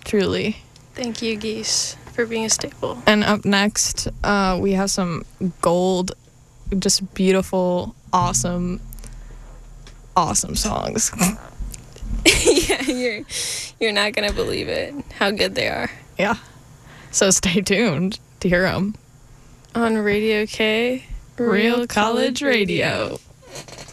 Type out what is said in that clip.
truly. Thank you, Geese, for being a staple. And up next, we have some gold, just beautiful, awesome songs. Yeah, you're not gonna believe it, how good they are. Yeah. So stay tuned to hear them. On Radio K, Real College Radio.